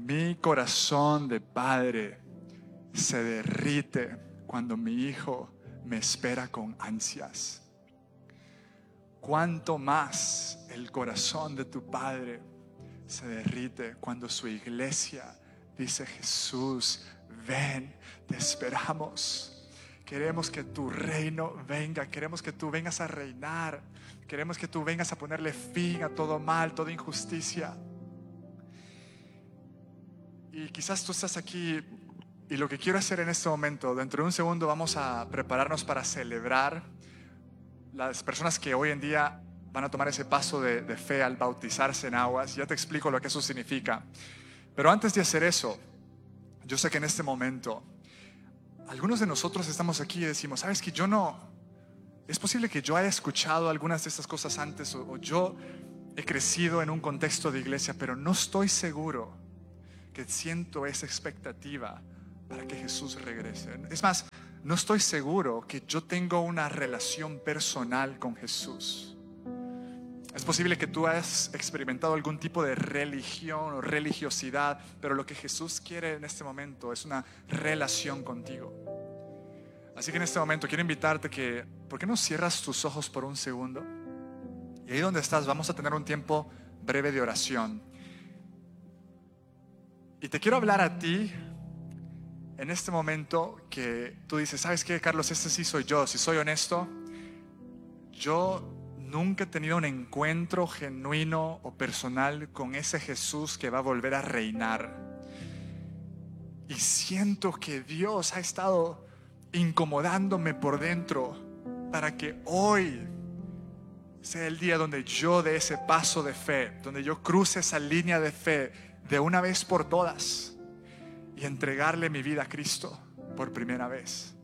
Mi corazón de padre se derrite cuando mi hijo me espera con ansias. Cuánto más el corazón de tu padre se derrite cuando su iglesia dice: Jesús, ven, te esperamos. Queremos que tu reino venga, queremos que tú vengas a reinar, queremos que tú vengas a ponerle fin a todo mal, toda injusticia. Y quizás tú estás aquí y lo que quiero hacer en este momento, dentro de un segundo vamos a prepararnos para celebrar las personas que hoy en día van a tomar ese paso de fe al bautizarse en aguas. Ya te explico lo que eso significa. Pero antes de hacer eso, yo sé que en este momento algunos de nosotros estamos aquí y decimos: sabes que yo no, es posible que yo haya escuchado algunas de estas cosas antes, o yo he crecido en un contexto de iglesia, pero no estoy seguro que siento esa expectativa para que Jesús regrese. Es más, no estoy seguro que yo tengo una relación personal con Jesús. Es posible que tú hayas experimentado algún tipo de religión o religiosidad, pero lo que Jesús quiere en este momento es una relación contigo. Así que en este momento quiero invitarte que, ¿por qué no cierras tus ojos por un segundo? Y ahí donde estás vamos a tener un tiempo breve de oración. Y te quiero hablar a ti en este momento que tú dices: ¿sabes qué, Carlos? Este sí soy yo. Si soy honesto, yo nunca he tenido un encuentro genuino o personal con ese Jesús que va a volver a reinar. Y siento que Dios ha estado incomodándome por dentro para que hoy sea el día donde yo dé ese paso de fe, donde yo cruce esa línea de fe de una vez por todas y entregarle mi vida a Cristo por primera vez.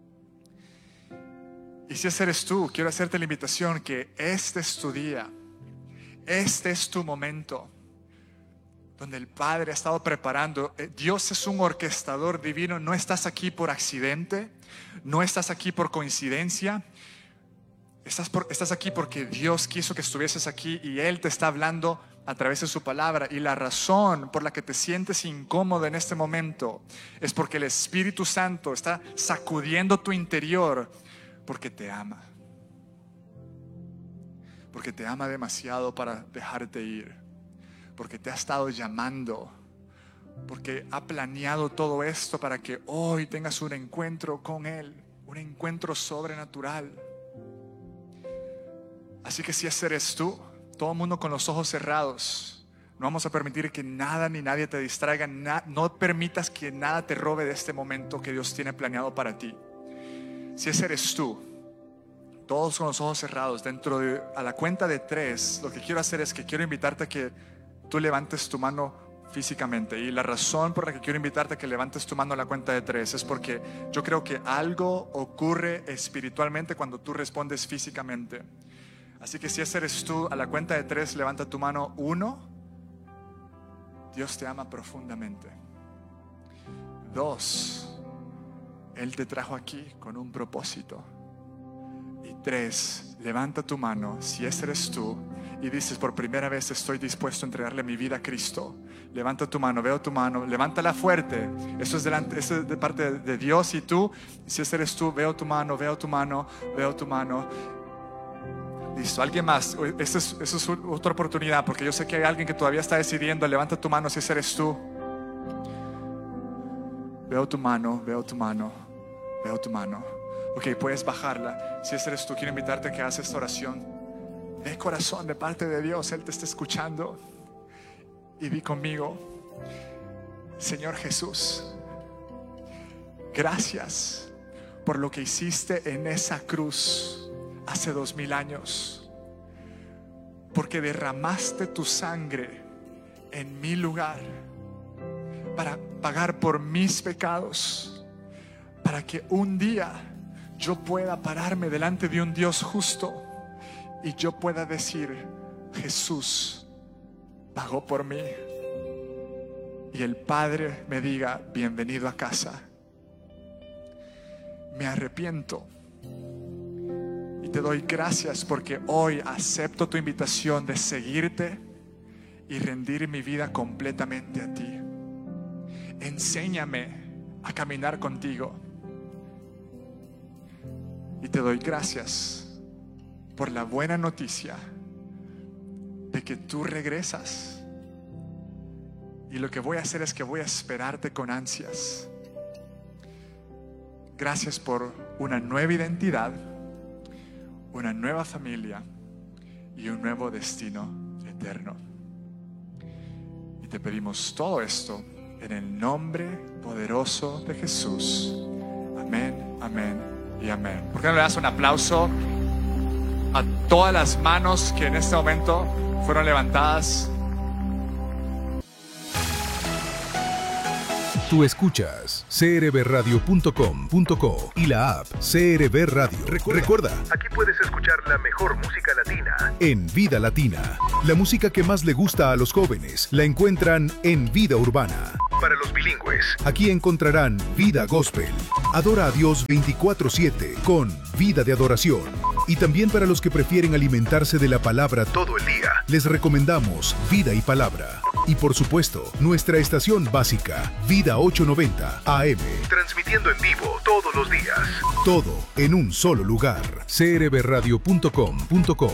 Y si ese eres tú, quiero hacerte la invitación que este es tu día, este es tu momento donde el Padre ha estado preparando. Dios es un orquestador divino. No estás aquí por accidente, no estás aquí por coincidencia. Estás aquí porque Dios quiso que estuvieses aquí y Él te está hablando a través de su palabra. Y la razón por la que te sientes incómodo en este momento es porque el Espíritu Santo está sacudiendo tu interior, porque te ama. Porque te ama demasiado para dejarte ir. Porque te ha estado llamando. Porque ha planeado todo esto para que hoy tengas un encuentro con Él. Un encuentro sobrenatural. Así que si ese eres tú, todo el mundo con los ojos cerrados, no vamos a permitir que nada ni nadie te distraiga. No permitas que nada te robe de este momento que Dios tiene planeado para ti. Si ese eres tú, todos con los ojos cerrados, a la cuenta de 3, lo que quiero hacer es que quiero invitarte a que tú levantes tu mano físicamente. Y la razón por la que quiero invitarte a que levantes tu mano a la cuenta de 3 es porque yo creo que algo ocurre espiritualmente cuando tú respondes físicamente. Así que si ese eres tú, a la cuenta de 3 levanta tu mano. 1, Dios te ama profundamente. 2, Él te trajo aquí con un propósito. Y 3, levanta tu mano si ese eres tú y dices: por primera vez estoy dispuesto a entregarle mi vida a Cristo. Levanta tu mano, veo tu mano, levántala fuerte. Eso es de parte de Dios. Y tú, si ese eres tú, veo tu mano, veo tu mano, veo tu mano. Listo, alguien más. Esa es otra oportunidad, porque yo sé que hay alguien que todavía está decidiendo. Levanta tu mano si ese eres tú. Veo tu mano, veo tu mano, veo tu mano. Ok, puedes bajarla. Si ese eres tú, quiero invitarte a que hagas esta oración de corazón, de parte de Dios. Él te está escuchando. Y di conmigo: Señor Jesús, gracias por lo que hiciste en esa cruz hace 2000 años, porque derramaste tu sangre en mi lugar para pagar por mis pecados, para que un día yo pueda pararme delante de un Dios justo y yo pueda decir: Jesús pagó por mí, y el Padre me diga: bienvenido a casa. Me arrepiento y te doy gracias porque hoy acepto tu invitación de seguirte y rendir mi vida completamente a ti. enséñame a caminar contigo. Y te doy gracias por la buena noticia de que tú regresas. Y lo que voy a hacer es que voy a esperarte con ansias. Gracias por una nueva identidad, una nueva familia y un nuevo destino eterno. Y te pedimos todo esto en el nombre poderoso de Jesús. Amén, amén y amén. ¿Por qué no le das un aplauso a todas las manos que en este momento fueron levantadas? Tú escuchas crbradio.com.co y la app CRB Radio. Recuerda, aquí puedes escuchar la mejor música latina en Vida Latina. La música que más le gusta a los jóvenes la encuentran en Vida Urbana. Para los bilingües, aquí encontrarán Vida Gospel. Adora a Dios 24/7 con Vida de Adoración. Y también para los que prefieren alimentarse de la palabra todo el día, les recomendamos Vida y Palabra. Y por supuesto, nuestra estación básica, Vida 890 AM. Transmitiendo en vivo todos los días. Todo en un solo lugar. crbradio.com.co.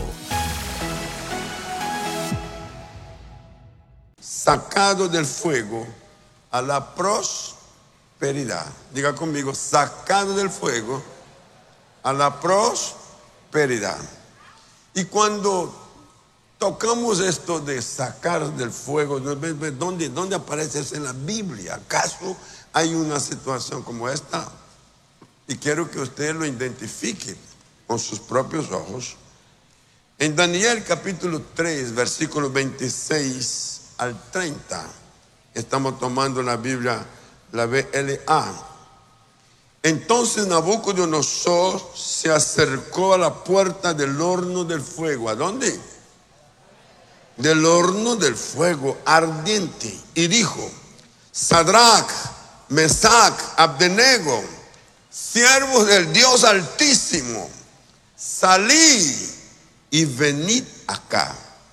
Sacado del fuego a la prosperidad. Diga conmigo, sacado del fuego a la prosperidad. Y cuando tocamos esto de sacar del fuego, ¿dónde aparece eso en la Biblia? ¿Acaso hay una situación como esta? Y quiero que usted lo identifique con sus propios ojos. En Daniel capítulo 3, versículos 26 al 30, estamos tomando la Biblia, la BLA. Entonces Nabucodonosor se acercó a la puerta del horno del fuego. ¿A dónde? Del horno del fuego ardiente, y dijo: Sadrach, Mesach, Abdenego, siervos del Dios Altísimo, salid y venid acá.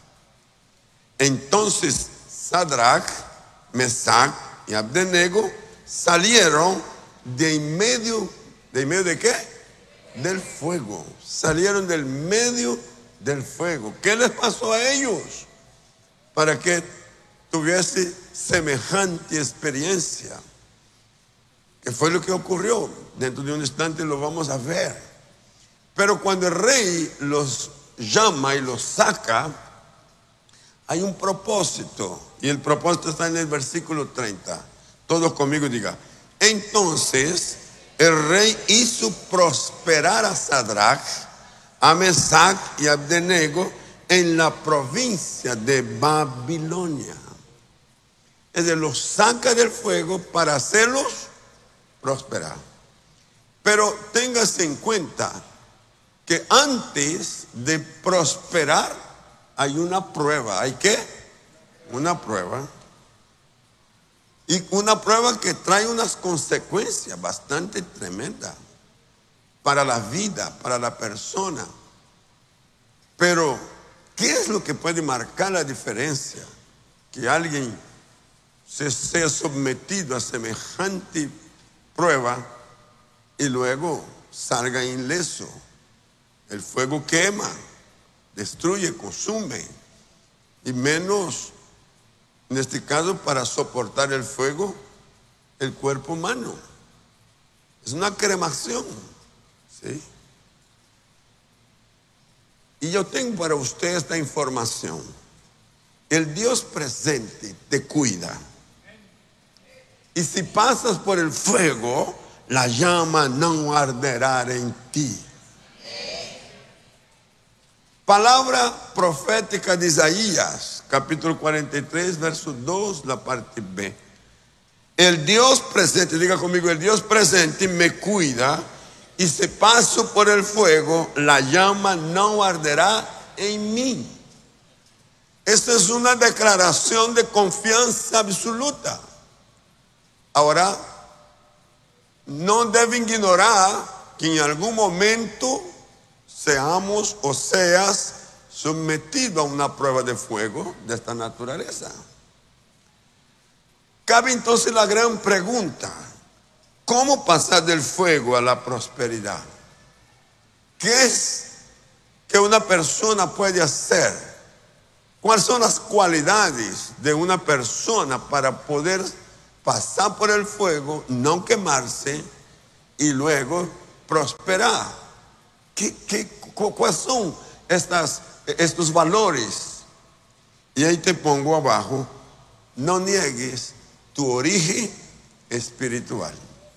Entonces Sadrach, Mesach y Abdenego salieron de en medio de ¿qué? Del fuego. Salieron del medio del fuego. ¿Qué les pasó a ellos para que tuviese semejante experiencia? ¿Qué fue lo que ocurrió? Dentro de un instante lo vamos a ver. Pero cuando el rey los llama y los saca, hay un propósito. Y el propósito está en el versículo 30. Todos conmigo digan: entonces el rey hizo prosperar a Sadrach, a Mesach y a Abdenego en la provincia de Babilonia. Es decir, los saca del fuego para hacerlos prosperar. Pero téngase en cuenta que antes de prosperar hay una prueba. ¿Hay qué? Una prueba. Y una prueba que trae unas consecuencias bastante tremendas para la vida, para la persona. Pero, ¿qué es lo que puede marcar la diferencia? Que alguien se sea sometido a semejante prueba y luego salga ileso. El fuego quema, destruye, consume, y menos en este caso para soportar el fuego el cuerpo humano. Es una cremación, ¿sí? Y yo tengo para usted esta información. El Dios presente te cuida. Y si pasas por el fuego, la llama no arderá en ti. Palabra profética de Isaías, capítulo 43, verso 2, la parte B. El Dios presente, diga conmigo, el Dios presente me cuida, y si paso por el fuego, la llama no arderá en mí. Esta es una declaración de confianza absoluta. Ahora, no deben ignorar que en algún momento seamos o seas sometido a una prueba de fuego de esta naturaleza. Cabe entonces la gran pregunta: ¿cómo pasar del fuego a la prosperidad? ¿Qué es que una persona puede hacer? ¿Cuáles son las cualidades de una persona para poder pasar por el fuego, no quemarse y luego prosperar? ¿Cuáles son estos valores? Y ahí te pongo abajo: no niegues tu origen espiritual.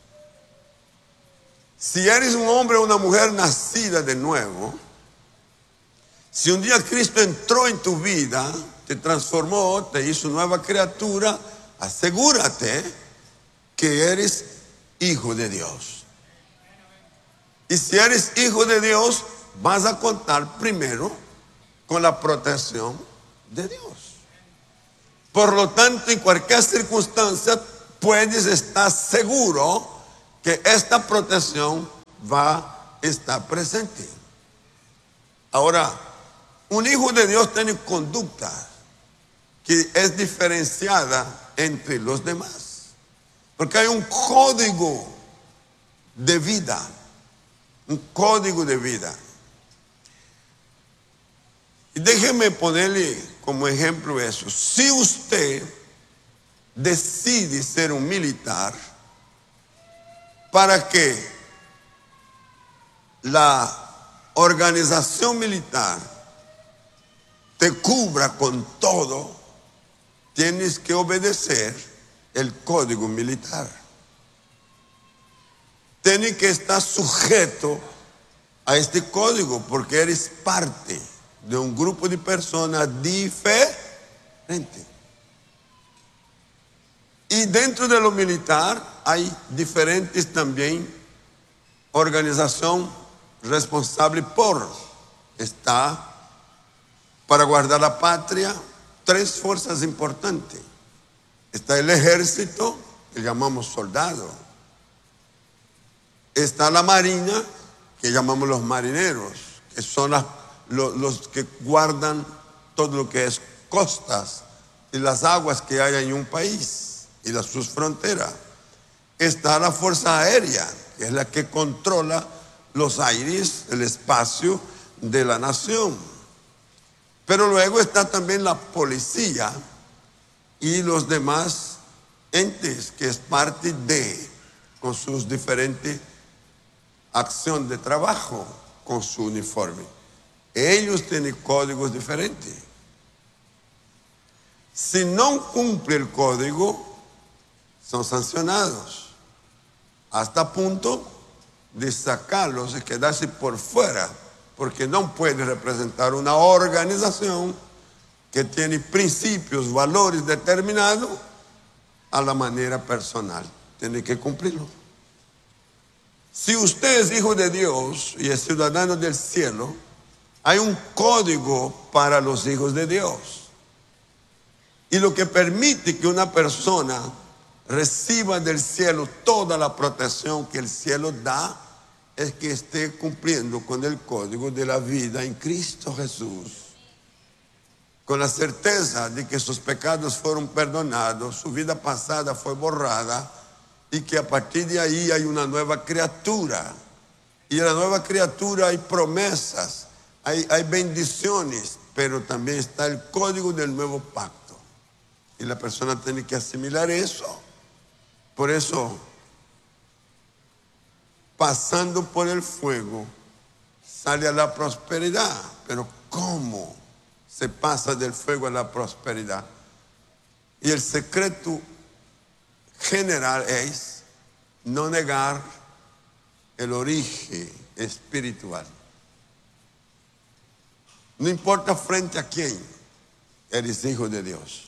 Si eres un hombre o una mujer nacida de nuevo, si un día Cristo entró en tu vida, te transformó, te hizo nueva criatura, asegúrate que eres hijo de Dios. Y si eres hijo de Dios, vas a contar primero con la protección de Dios. Por lo tanto, en cualquier circunstancia puedes estar seguro que esta protección va a estar presente. Ahora, un hijo de Dios tiene conducta que es diferenciada entre los demás, porque hay un código de vida, un código de vida. Y déjeme ponerle como ejemplo eso. Si usted decide ser un militar para que la organización militar te cubra con todo, tienes que obedecer el código militar. Tienes que estar sujeto a este código porque eres parte de un grupo de personas diferentes. Y dentro de lo militar hay diferentes también organización responsable por. Está para guardar la patria 3 fuerzas importantes. Está el ejército, que llamamos soldado. Está la marina, que llamamos los marineros, que son los que guardan todo lo que es costas y las aguas que hay en un país y sus fronteras. Está la fuerza aérea, que es la que controla los aires, el espacio de la nación. Pero luego está también la policía y los demás entes que es parte de, con sus diferentes acciones de trabajo, con su uniforme. Ellos tienen códigos diferentes. Si no cumple el código, son sancionados hasta punto de sacarlos y quedarse por fuera, porque no puede representar una organización que tiene principios, valores determinados a la manera personal. Tiene que cumplirlo. Si usted es hijo de Dios y es ciudadano del cielo, hay un código para los hijos de Dios. Y lo que permite que una persona reciba del cielo toda la protección que el cielo da es que esté cumpliendo con el código de la vida en Cristo Jesús, con la certeza de que sus pecados fueron perdonados, su vida pasada fue borrada y que a partir de ahí hay una nueva criatura. Y en la nueva criatura hay promesas, hay bendiciones, pero también está el código del nuevo pacto. Y la persona tiene que asimilar eso. Por eso, pasando por el fuego, sale a la prosperidad. Pero ¿cómo se pasa del fuego a la prosperidad? Y el secreto general es no negar el origen espiritual. No importa frente a quién, eres hijo de Dios.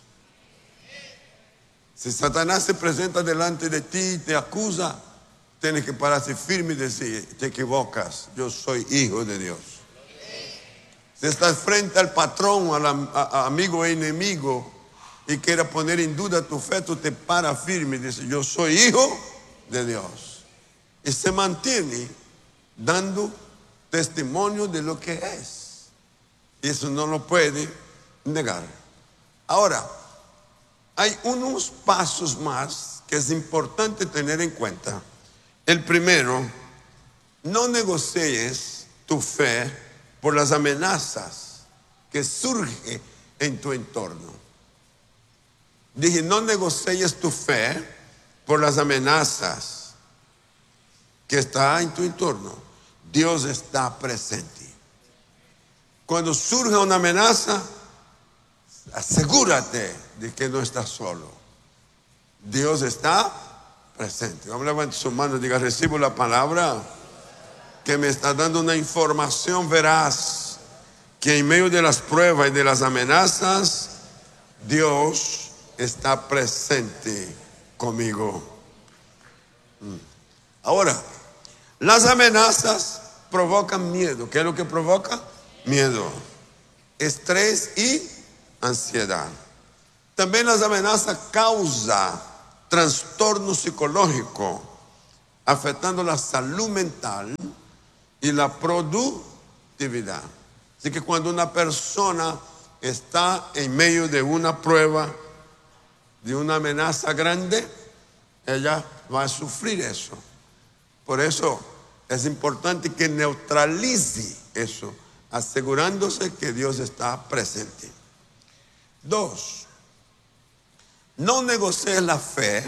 Si Satanás se presenta delante de ti y te acusa, tienes que pararse firme y decir: te equivocas, yo soy hijo de Dios. Si estás frente al patrón, al amigo e enemigo, y quiera poner en duda tu fe, tú te paras firme y dices: yo soy hijo de Dios. Y se mantiene dando testimonio de lo que es. Y eso no lo puede negar. Ahora, hay unos pasos más que es importante tener en cuenta. El primero, no negocies tu fe por las amenazas que surgen en tu entorno. Dije, no negocies tu fe por las amenazas que están en tu entorno. Dios está presente. Cuando surge una amenaza, asegúrate de que no estás solo. Dios está presente. Vamos a levantar su mano y diga, recibo la palabra que me está dando una información veraz, que en medio de las pruebas y de las amenazas, Dios está presente conmigo. Ahora, las amenazas provocan miedo. ¿Qué es lo que provoca? Miedo, estrés y ansiedad. También las amenazas causan trastorno psicológico, afectando la salud mental y la productividad. Así que cuando una persona está en medio de una prueba, de una amenaza grande, ella va a sufrir eso. Por eso es importante que neutralice eso, asegurándose que Dios está presente. 2, no negocies la fe.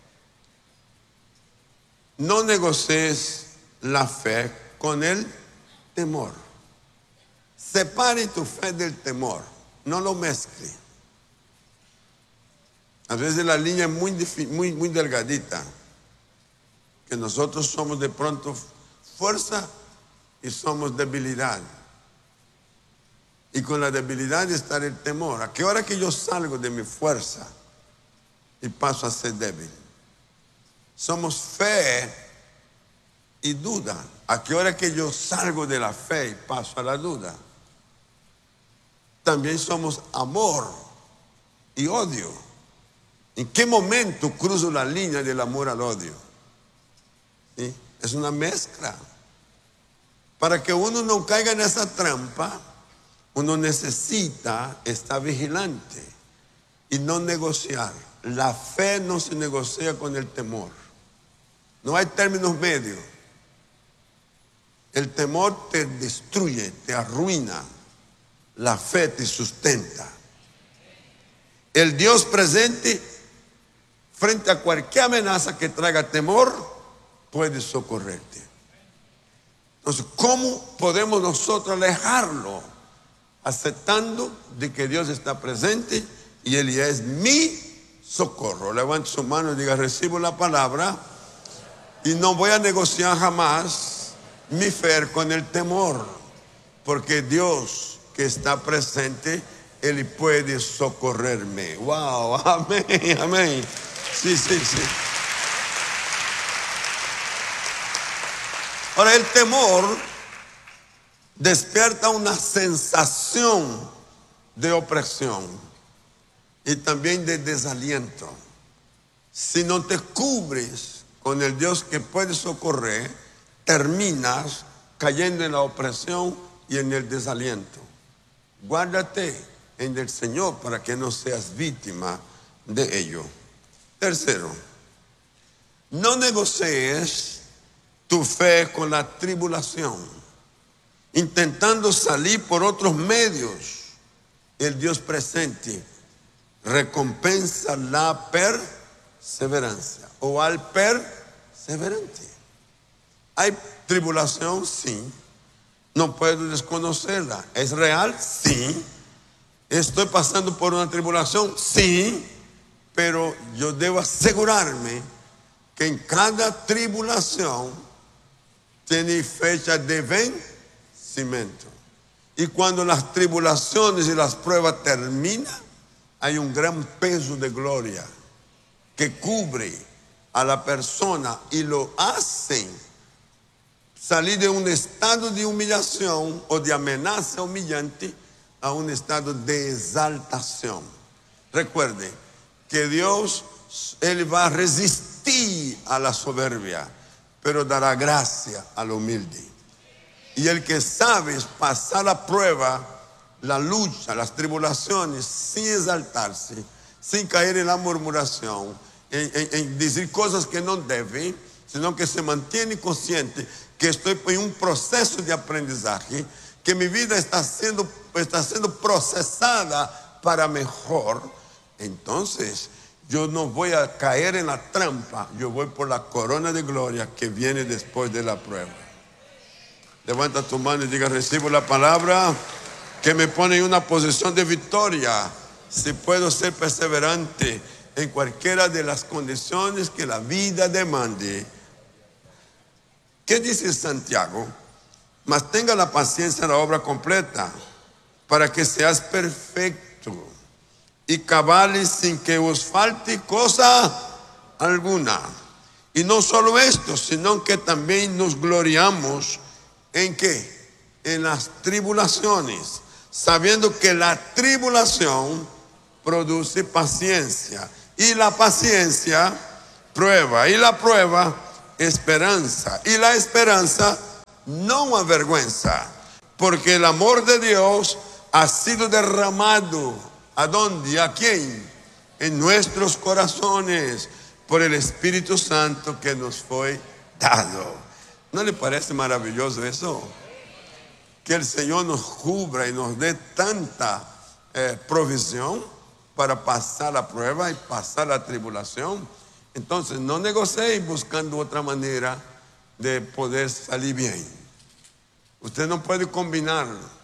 No negocies la fe con el temor. Separe tu fe del temor. No lo mezcle. A veces la línea es muy delgadita. Que nosotros somos de pronto fuerza y somos debilidad. Y con la debilidad está el temor. ¿A qué hora que yo salgo de mi fuerza y paso a ser débil? Somos fe y duda. ¿A qué hora que yo salgo de la fe y paso a la duda? También somos amor y odio. ¿En qué momento cruzo la línea del amor al odio? ¿Sí? Es una mezcla. Para que uno no caiga en esa trampa, uno necesita estar vigilante y no negociar. La fe no se negocia con el temor. No hay términos medios. El temor te destruye, te arruina. La fe te sustenta. El Dios presente frente a cualquier amenaza que traiga temor puede socorrerte. Entonces, ¿cómo podemos nosotros alejarlo? Aceptando de que Dios está presente y Él es mi socorro. Levante su mano y diga, recibo la palabra y no voy a negociar jamás mi fe con el temor, porque Dios que está presente, Él puede socorrerme. Wow, amén, amén. Sí. Ahora, el temor despierta una sensación de opresión y también de desaliento. Si no te cubres con el Dios que puede socorrer, terminas cayendo en la opresión y en el desaliento. Guárdate en el Señor para que no seas víctima de ello. Tercero, no negocies tu fe con la tribulación, intentando salir por otros medios. El Dios presente recompensa la perseverancia o al perseverante. ¿Hay tribulación? Sí. No puedo desconocerla. ¿Es real? Sí. ¿Estoy pasando por una tribulación? Sí. Pero yo debo asegurarme que en cada tribulación tiene fecha de vencimiento. Y cuando las tribulaciones y las pruebas terminan, hay un gran peso de gloria que cubre a la persona y lo hacen salir de un estado de humillación o de amenaza humillante a un estado de exaltación. Recuerde que Dios, Él va a resistir a la soberbia, pero dará gracia al humilde. Y el que sabe pasar la prueba, la lucha, las tribulaciones sin exaltarse, sin caer en la murmuración, en decir cosas que no deben, sino que se mantiene consciente que estoy en un proceso de aprendizaje, que mi vida está siendo procesada para mejor. Entonces yo no voy a caer en la trampa, yo voy por la corona de gloria que viene después de la prueba. Levanta tu mano y diga: recibo la palabra que me pone en una posición de victoria, si puedo ser perseverante en cualquiera de las condiciones que la vida demande. ¿Qué dice Santiago? Mas tenga la paciencia en la obra completa, para que seas perfecto y cabales sin que os falte cosa alguna. Y no solo esto, sino que también nos gloriamos en ¿qué? En las tribulaciones, sabiendo que la tribulación produce paciencia, y la paciencia prueba, y la prueba esperanza, y la esperanza no avergüenza, porque el amor de Dios ha sido derramado. ¿A dónde? ¿A quién? En nuestros corazones, por el Espíritu Santo que nos fue dado. ¿No le parece maravilloso eso? Que el Señor nos cubra y nos dé tanta provisión para pasar la prueba y pasar la tribulación. Entonces no negocie buscando otra manera de poder salir bien. Usted no puede combinar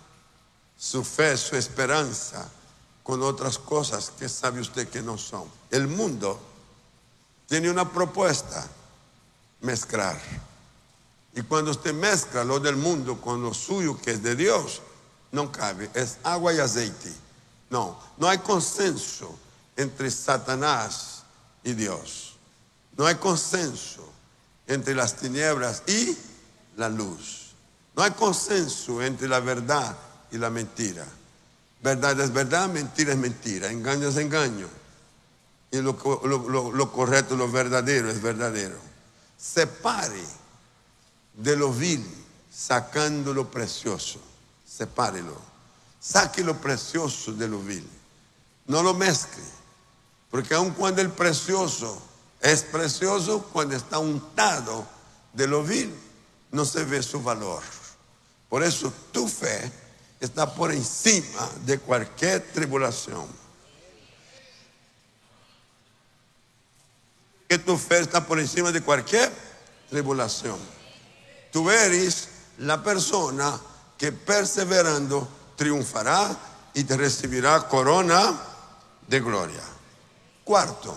su fe, su esperanza con otras cosas que sabe usted que no son. El mundo tiene una propuesta: mezclar. Y cuando usted mezcla lo del mundo con lo suyo que es de Dios, no cabe, es agua y aceite. No hay consenso entre Satanás y Dios. No hay consenso entre las tinieblas y la luz. No hay consenso entre la verdad y la mentira. Verdad es verdad, mentira es mentira, engaño es engaño. Y lo correcto, lo verdadero es verdadero. Separe de lo vil, sacando lo precioso. Sepárelo. Saque lo precioso de lo vil. No lo mezcle. Porque aun cuando el precioso es precioso, cuando está untado de lo vil, no se ve su valor. Por eso tu fe está por encima de cualquier tribulación. Que tu fe está por encima de cualquier tribulación. Tú eres la persona que perseverando triunfará y te recibirá corona de gloria. Cuarto,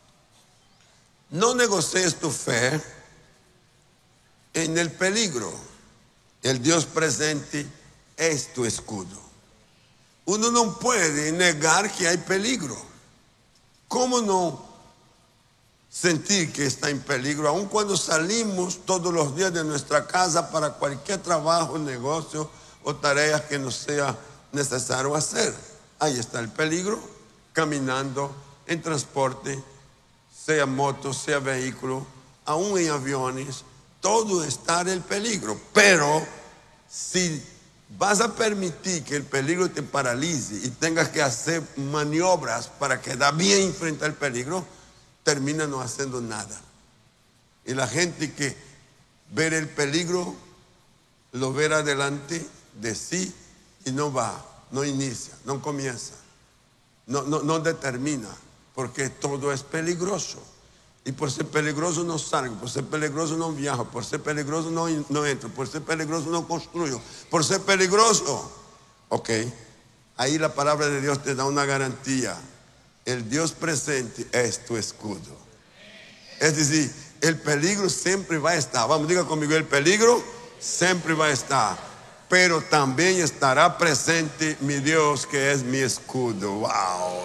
no negocies tu fe en el peligro. El Dios presente es tu escudo. Uno no puede negar que hay peligro. ¿Cómo no sentir que está en peligro? Aun cuando salimos todos los días de nuestra casa para cualquier trabajo, negocio o tarea que nos sea necesario hacer. Ahí está el peligro, caminando, en transporte, sea moto, sea vehículo, aún en aviones. Todo está en el peligro, pero si vas a permitir que el peligro te paralice y tengas que hacer maniobras para quedar bien frente al peligro, termina no haciendo nada. Y la gente que ve el peligro, lo verá adelante de sí y no va, no inicia, no comienza, no determina, porque todo es peligroso. Y por ser peligroso no salgo, por ser peligroso no viajo, por ser peligroso no entro, por ser peligroso no construyo, por ser peligroso. Ok, ahí la palabra de Dios te da una garantía. El Dios presente es tu escudo. Es decir, el peligro siempre va a estar. Vamos, diga conmigo, el peligro siempre va a estar. Pero también estará presente mi Dios, que es mi escudo. Wow.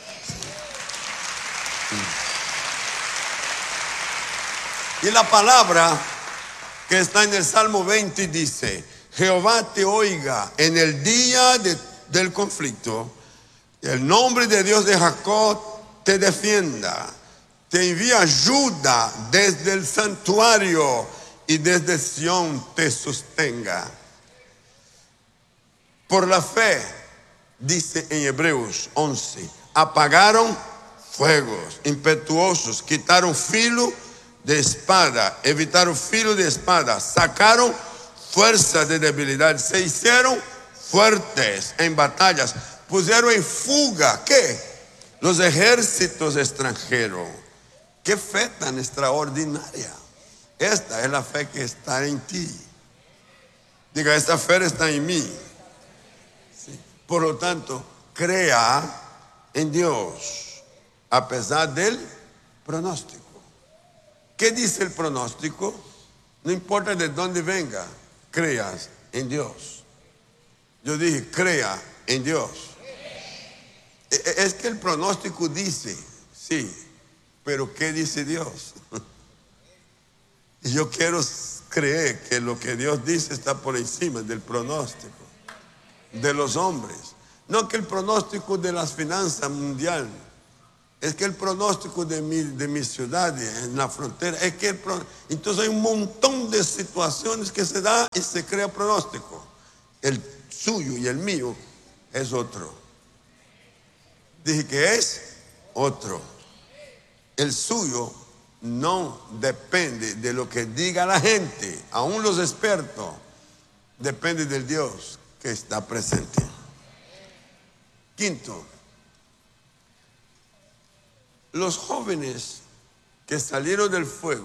Y la palabra que está en el Salmo 20 dice: Jehová te oiga en el día del conflicto, y el nombre de Dios de Jacob te defienda, te envía ayuda desde el santuario y desde Sión te sostenga. Por la fe, dice en Hebreos 11, apagaron fuegos, impetuosos, quitaron filo de espada, evitaron filo de espada, sacaron fuerza de debilidad, se hicieron fuertes en batallas, pusieron en fuga, ¿qué? Los ejércitos extranjeros. Qué fe tan extraordinaria. Esta es la fe que está en ti. Diga, esta fe está en mí. Sí. Por lo tanto, crea en Dios a pesar del pronóstico. ¿Qué dice el pronóstico? No importa de dónde venga, creas en Dios. Yo dije, crea en Dios. Es que el pronóstico dice, sí, pero ¿qué dice Dios? Y yo quiero creer que lo que Dios dice está por encima del pronóstico de los hombres. No que el pronóstico de las finanzas mundiales, es que el pronóstico de mi ciudad en la frontera, es que entonces hay un montón de situaciones que se da y se crea pronóstico. El suyo y el mío es otro. Dije que es otro. El suyo no depende de lo que diga la gente, aún los expertos, depende del Dios que está presente. Quinto, los jóvenes que salieron del fuego